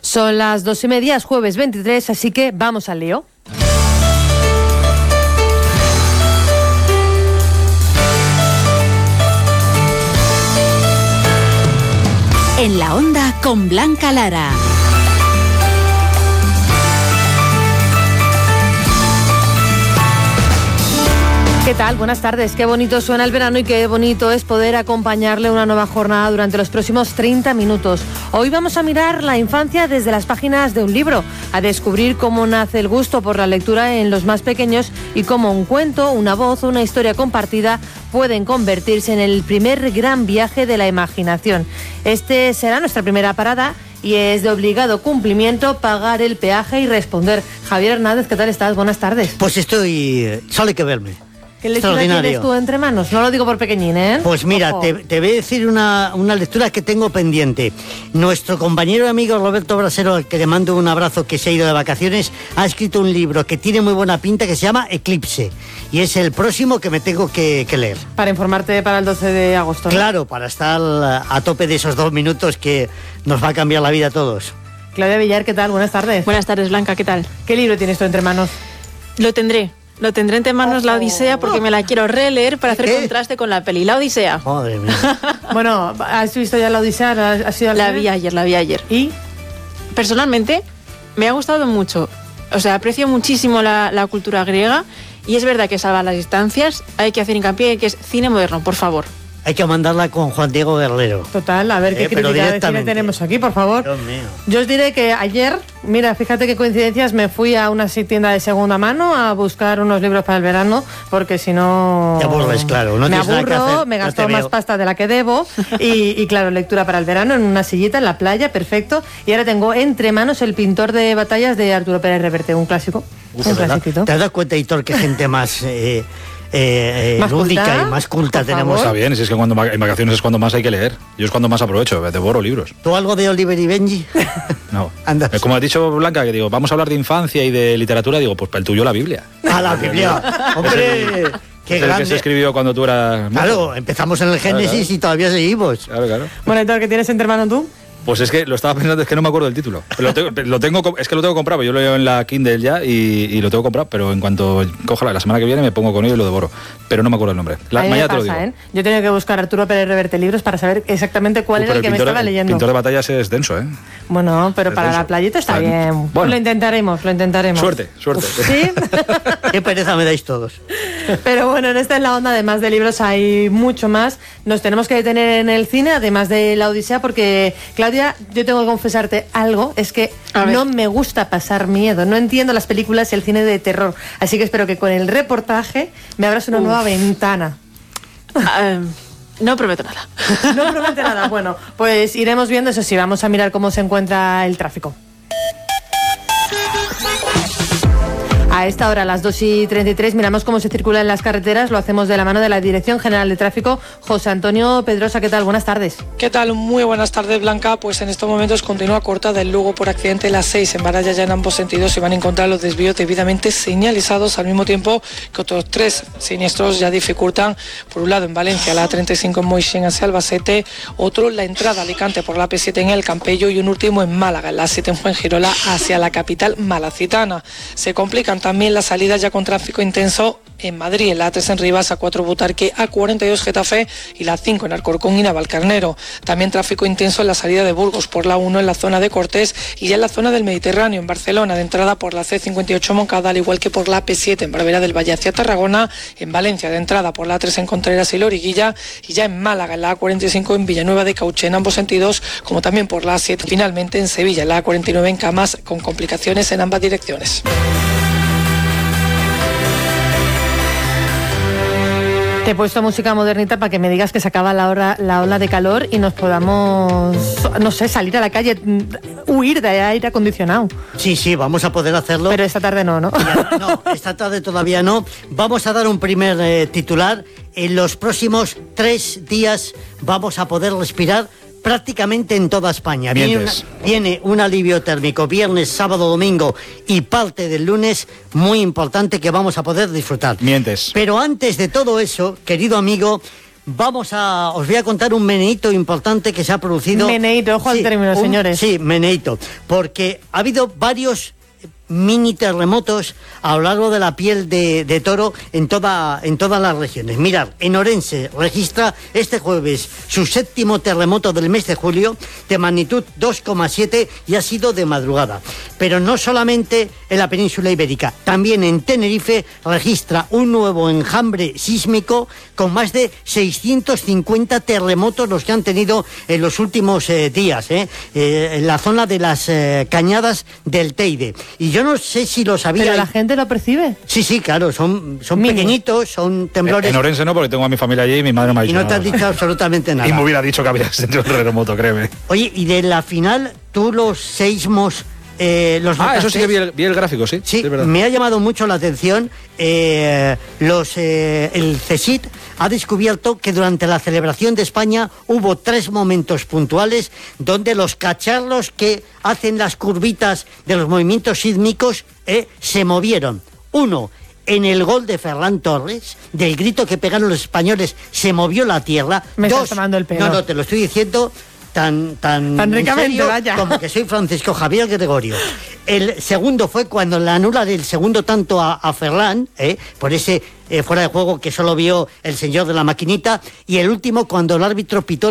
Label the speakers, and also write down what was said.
Speaker 1: Son las 2:30, es jueves 23, así que vamos al lío.
Speaker 2: En la Onda con Blanca Lara.
Speaker 1: ¿Qué tal? Buenas tardes. Qué bonito suena el verano y qué bonito es poder acompañarle una nueva jornada durante los próximos 30 minutos. Hoy vamos a mirar la infancia desde las páginas de un libro, a descubrir cómo nace el gusto por la lectura en los más pequeños y cómo un cuento, una voz o una historia compartida pueden convertirse en el primer gran viaje de la imaginación. Este será nuestra primera parada y es de obligado cumplimiento pagar el peaje y responder. Javier Hernández, ¿qué tal estás? Buenas tardes.
Speaker 3: Pues estoy... solo hay que verme.
Speaker 1: ¿Qué lectura tienes tú entre manos? No lo digo por pequeñín, ¿eh?
Speaker 3: Pues mira, te voy a decir una lectura que tengo pendiente. Nuestro compañero y amigo Roberto Brasero, al que le mando un abrazo, que se ha ido de vacaciones, ha escrito un libro que tiene muy buena pinta, que se llama Eclipse. Y es el próximo que me tengo que leer.
Speaker 1: Para informarte para el 12 de agosto, ¿no?
Speaker 3: Claro, para estar a tope de esos 2 minutos que nos va a cambiar la vida a todos.
Speaker 1: Claudia Villar, ¿qué tal? Buenas tardes.
Speaker 4: Buenas tardes, Blanca, ¿qué tal?
Speaker 1: ¿Qué libro tienes tú entre manos?
Speaker 4: Lo tendré entre manos, La Odisea, porque me la quiero releer para hacer contraste con la peli. La Odisea.
Speaker 3: Madre mía.
Speaker 1: Bueno, ¿has visto ya La Odisea? ¿Has ido
Speaker 4: La vi ayer.
Speaker 1: ¿Y?
Speaker 4: Personalmente, me ha gustado mucho. O sea, aprecio muchísimo la cultura griega y es verdad que salva las distancias. Hay que hacer hincapié en que es cine moderno, por favor.
Speaker 3: Hay que mandarla con Juan Diego Guerrero.
Speaker 1: Total, a ver qué crítica de cine tenemos aquí, por favor.
Speaker 3: Dios mío.
Speaker 1: Yo os diré que ayer, mira, fíjate qué coincidencias, me fui a una tienda de segunda mano a buscar unos libros para el verano, porque si no...
Speaker 3: Te aburres, claro. No
Speaker 1: me
Speaker 3: tienes nada que
Speaker 1: aburro,
Speaker 3: hacer,
Speaker 1: me
Speaker 3: no
Speaker 1: gasto
Speaker 3: te
Speaker 1: más
Speaker 3: veo.
Speaker 1: pasta de la que debo y claro, lectura para el verano en una sillita en la playa, perfecto. Y ahora tengo entre manos El pintor de batallas de Arturo Pérez Reverte, un clásico. Un clasiquito.
Speaker 3: ¿Te has dado cuenta, Hitor, que gente más...
Speaker 1: ¿Más
Speaker 3: lúdica
Speaker 1: culta?
Speaker 3: y más culta
Speaker 1: Por
Speaker 3: tenemos?
Speaker 1: favor.
Speaker 5: Está bien, si es que cuando en vacaciones es cuando más hay que leer. Yo es cuando más aprovecho, devoro libros.
Speaker 3: ¿Tú algo de Oliver y Benji?
Speaker 5: No.
Speaker 3: Anda.
Speaker 5: Como has dicho, Blanca, que digo, vamos a hablar de infancia y de literatura, digo, pues para el tuyo la Biblia.
Speaker 3: A la Biblia. Hombre, qué
Speaker 5: Es el
Speaker 3: grande.
Speaker 5: que se escribió cuando tú eras...
Speaker 3: Claro, empezamos en el Génesis
Speaker 5: claro.
Speaker 3: y todavía seguimos.
Speaker 5: Claro.
Speaker 1: Bueno, Héctor, ¿qué tienes entre manos tú?
Speaker 5: Pues es que lo estaba pensando, es que no me acuerdo del título. Pero lo tengo comprado, yo lo leo en la Kindle ya y lo tengo comprado, pero en cuanto coja la semana que viene me pongo con ello y lo devoro. Pero no me acuerdo el nombre.
Speaker 1: A mí me
Speaker 5: Mañana te
Speaker 1: pasa,
Speaker 5: lo digo.
Speaker 1: ¿eh? Yo he tenido que buscar Arturo Pérez Reverte libros para saber exactamente cuál era el que me estaba leyendo.
Speaker 5: El pintor de batallas es denso, ¿eh?
Speaker 1: Bueno, pero
Speaker 5: Es
Speaker 1: para
Speaker 5: denso.
Speaker 1: la playita está bien.
Speaker 5: Bueno.
Speaker 1: Lo intentaremos.
Speaker 5: Suerte.
Speaker 1: ¿Sí?
Speaker 3: Qué pereza me dais todos.
Speaker 1: Pero bueno, en esta es la onda, además de libros hay mucho más. Nos tenemos que detener en el cine, además de La Odisea, porque, Claudia, yo tengo que confesarte algo, es que no me gusta pasar miedo, no entiendo las películas y el cine de terror, así que espero que con el reportaje me abras una nueva ventana.
Speaker 4: No prometo nada.
Speaker 1: No promete nada. Bueno, pues iremos viendo, eso sí, vamos a mirar cómo se encuentra el tráfico. A esta hora, a las 2:33, miramos cómo se circula en las carreteras. Lo hacemos de la mano de la Dirección General de Tráfico. José Antonio Pedrosa, ¿qué tal? Buenas tardes.
Speaker 6: ¿Qué tal? Muy buenas tardes, Blanca. Pues en estos momentos continúa cortada el Lugo por accidente la 6 en Baralla, ya en ambos sentidos se van a encontrar los desvíos debidamente señalizados, al mismo tiempo que otros 3 siniestros ya dificultan, por un lado en Valencia, la A35 en Moixén hacia Albacete, otro la entrada a Alicante por la P7 en El Campello y un último en Málaga, en la 7 en Fuengirola hacia la capital malacitana. Se complican también las salidas ya con tráfico intenso en Madrid, en la A3 en Rivas, A4 Butarque, A42 Getafe y la 5 en Alcorcón y Navalcarnero. También tráfico intenso en la salida de Burgos por la 1 en la zona de Cortés y ya en la zona del Mediterráneo, en Barcelona, de entrada por la C58 Moncada, al igual que por la P7 en Barbera del Valle hacia Tarragona, en Valencia, de entrada por la A3 en Contreras y Loriguilla y ya en Málaga, en la A45 en Villanueva de Cauché en ambos sentidos, como también por la A7 finalmente en Sevilla, en la A49 en Camas, con complicaciones en ambas direcciones.
Speaker 1: Te he puesto música modernita para que me digas que se acaba la ola de calor y nos podamos, no sé, salir a la calle, huir de aire acondicionado.
Speaker 3: Sí, vamos a poder hacerlo.
Speaker 1: Pero esta tarde no.
Speaker 3: No, esta tarde todavía no. Vamos a dar un primer titular. En los próximos 3 días vamos a poder respirar prácticamente en toda España. Viene un alivio térmico viernes, sábado, domingo y parte del lunes muy importante que vamos a poder disfrutar.
Speaker 5: Mientes.
Speaker 3: Pero antes de todo eso, querido amigo, os voy a contar un meneíto importante que se ha producido.
Speaker 1: Meneíto, ojo al término, señores.
Speaker 3: Sí, meneíto, porque ha habido varios mini terremotos a lo largo de la piel de toro en todas las regiones. Mirad, en Orense registra este jueves su 7º terremoto del mes de julio de magnitud 2,7 y ha sido de madrugada. Pero no solamente en la península ibérica, también en Tenerife registra un nuevo enjambre sísmico con más de 650 terremotos los que han tenido en los últimos días, en la zona de las cañadas del Teide. Y yo no sé si lo sabía.
Speaker 1: Pero la gente lo percibe.
Speaker 3: Sí, claro, son pequeñitos, son temblores.
Speaker 5: En Orense no, porque tengo a mi familia allí y mi madre me ha dicho.
Speaker 3: Y no te has dicho absolutamente nada.
Speaker 5: Y me hubiera dicho que había sentido un terremoto, créeme.
Speaker 3: Oye, y de la final, tú los seísmos los notaste.
Speaker 5: Eso sí que vi el gráfico, sí.
Speaker 3: Sí,
Speaker 5: es verdad.
Speaker 3: me ha llamado mucho la atención. El CSIC ha descubierto que durante la celebración de España hubo 3 momentos puntuales donde los cacharros que hacen las curvitas de los movimientos sísmicos se movieron. Uno, en el gol de Ferran Torres, del grito que pegaron los españoles, se movió la tierra.
Speaker 1: Me estás tomando el pelo.
Speaker 3: No, te lo estoy diciendo tan
Speaker 1: ricamente,
Speaker 3: serio,
Speaker 1: vaya.
Speaker 3: como que soy Francisco Javier Gregorio. El segundo fue cuando le anulan el segundo tanto a Ferran, por ese fuera de juego que solo vio el señor de la maquinita, y el último cuando el árbitro pitó